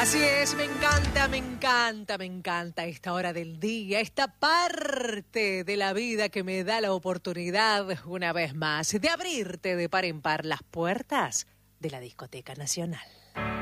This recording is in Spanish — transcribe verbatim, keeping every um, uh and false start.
Así es, me encanta, me encanta, me encanta esta hora del día, esta parte de la vida que me da la oportunidad, una vez más, de abrirte de par en par las puertas de la Discoteca Nacional.